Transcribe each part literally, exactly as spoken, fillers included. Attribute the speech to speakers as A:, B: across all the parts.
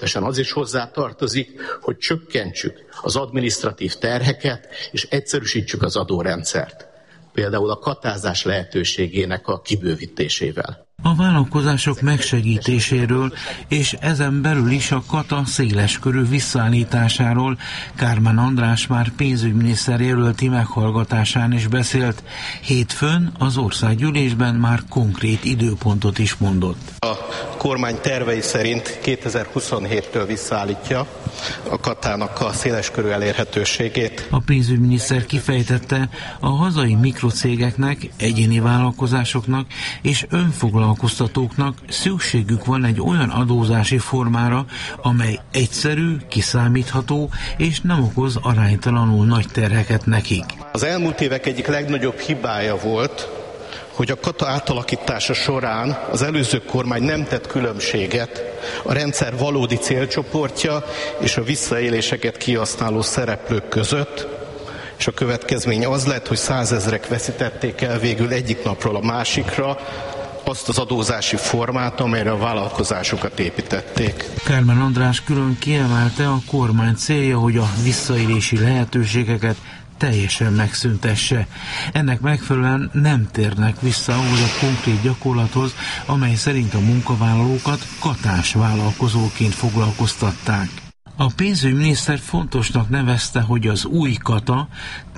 A: természetesen az is hozzá tartozik, hogy csökkentsük az adminisztratív terheket, és egyszerűsítsük az adórendszert. Például a katázás lehetőségének a kibővítésével.
B: A vállalkozások megsegítéséről és ezen belül is a kata széleskörű visszaállításáról Kármán András már pénzügyminiszter jelölti meghallgatásán is beszélt. Hétfőn az országgyűlésben már konkrét időpontot is mondott.
A: A kormány tervei szerint kétezer-huszonhéttől visszaállítja a katának a széleskörű elérhetőségét.
B: A pénzügyminiszter kifejtette, a hazai mikrocégeknek, egyéni vállalkozásoknak és önfoglalkoztatóknak szükségük van egy olyan adózási formára, amely egyszerű, kiszámítható és nem okoz aránytalanul nagy terheket nekik.
A: Az elmúlt évek egyik legnagyobb hibája volt, hogy a kata átalakítása során az előző kormány nem tett különbséget a rendszer valódi célcsoportja és a visszaéléseket kihasználó szereplők között, és a következmény az lett, hogy százezrek veszítették el végül egyik napról a másikra azt az adózási formát, amelyre a vállalkozásokat építették.
B: Kármán András külön kiemelte, a kormány célja, hogy a visszaélési lehetőségeket teljesen megszüntesse. Ennek megfelelően nem térnek vissza ahhoz a konkrét gyakorlathoz, amely szerint a munkavállalókat katás vállalkozóként foglalkoztatták. A pénzügyminiszter fontosnak nevezte, hogy az új kata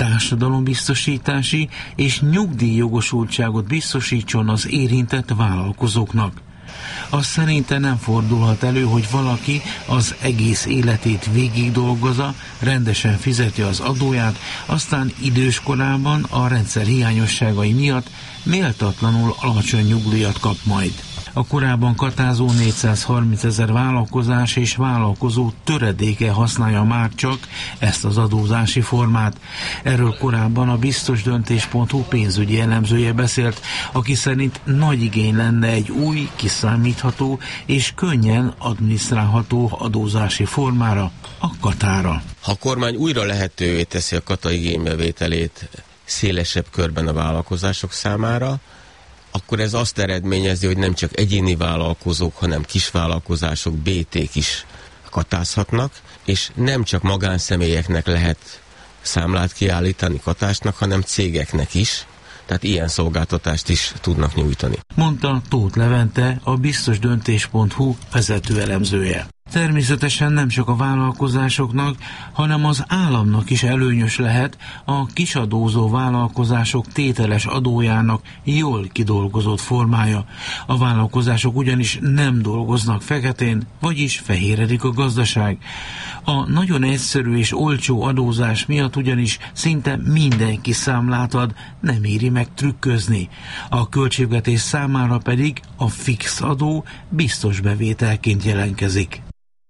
B: társadalombiztosítási és nyugdíjjogosultságot biztosítson az érintett vállalkozóknak. Azt szerinte nem fordulhat elő, hogy valaki az egész életét végig dolgozza, rendesen fizeti az adóját, aztán időskorában a rendszer hiányosságai miatt méltatlanul alacsony nyugdíjat kap majd. A korábban katázó négyszázharmincezer vállalkozás és vállalkozó töredéke használja már csak ezt az adózási formát. Erről korábban a biztosdöntés pont hu pénzügyi elemzője beszélt, aki szerint nagy igény lenne egy új, kiszámítható és könnyen adminisztrálható adózási formára, a katára.
C: Ha a kormány újra lehetővé teszi a kata igénybevételét szélesebb körben a vállalkozások számára, akkor ez azt eredményezi, hogy nem csak egyéni vállalkozók, hanem kisvállalkozások, bé té-k is katázhatnak, és nem csak magánszemélyeknek lehet számlát kiállítani katásnak, hanem cégeknek is, tehát ilyen szolgáltatást is tudnak nyújtani.
B: Mondta Tóth Levente, a biztosdöntés pont hu vezető elemzője. Természetesen nem csak a vállalkozásoknak, hanem az államnak is előnyös lehet a kisadózó vállalkozások tételes adójának jól kidolgozott formája. A vállalkozások ugyanis nem dolgoznak feketén, vagyis fehéredik a gazdaság. A nagyon egyszerű és olcsó adózás miatt ugyanis szinte mindenki számlát ad, nem éri meg trükközni. A költségvetés számára pedig a fix adó biztos bevételként jelentkezik.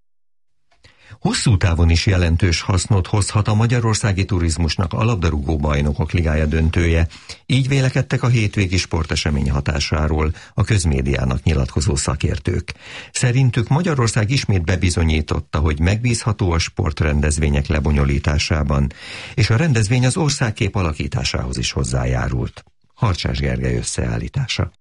D: Hosszú távon is jelentős hasznot hozhat a magyarországi turizmusnak a labdarúgó bajnokok ligája döntője. Így vélekedtek a hétvégi sportesemény hatásáról a közmédiának nyilatkozó szakértők. Szerintük Magyarország ismét bebizonyította, hogy megbízható a sportrendezvények lebonyolításában, és a rendezvény az országkép alakításához is hozzájárult. Harcsás Gergely összeállítása.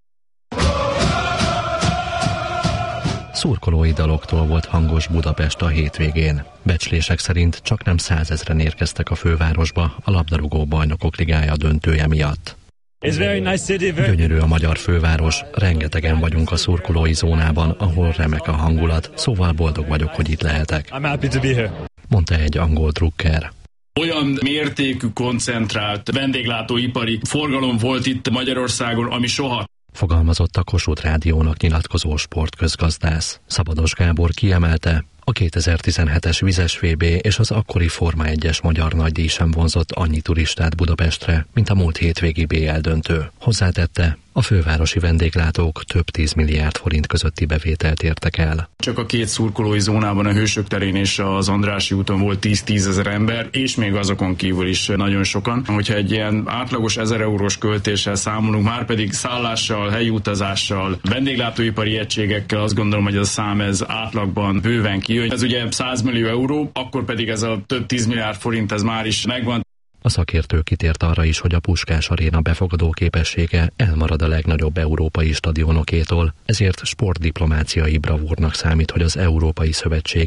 E: Szurkolói daloktól volt hangos Budapest a hétvégén. Becslések szerint csaknem százezren érkeztek a fővárosba a labdarúgó bajnokok ligája döntője miatt. Gyönyörű a magyar főváros, rengetegen vagyunk a szurkolói zónában, ahol remek a hangulat, szóval boldog vagyok, hogy itt lehetek, mondta egy angol drukker.
F: Olyan mértékű, koncentrált vendéglátóipari forgalom volt itt Magyarországon, ami soha.
E: Fogalmazott a Kossuth Rádiónak nyilatkozó sportközgazdász. Szabados Gábor kiemelte, a kétezer-tizenhetes vizes vé bé és az akkori Forma egyes magyar nagydíj sem vonzott annyi turistát Budapestre, mint a múlt hétvégi bé el döntő. Hozzátette, a fővárosi vendéglátók több tíz milliárd forint közötti bevételt értek el.
F: Csak a két szurkolói zónában, a Hősök terén és az Andrássy úton volt tíz-tízezer ember, és még azokon kívül is nagyon sokan. Hogyha egy ilyen átlagos ezer eurós költéssel számolunk, már pedig szállással, helyi utazással, vendéglátóipari egységekkel, azt gondolom, hogy ez a szám ez átlagban bőven kijön. Ez ugye száz millió euró, akkor pedig ez a több tíz milliárd forint ez már is megvan.
E: A szakértő kitért arra is, hogy a Puskás Aréna befogadó képessége elmarad a legnagyobb európai stadionokétól, ezért sportdiplomáciai bravúrnak számít, hogy az Európai Szövetség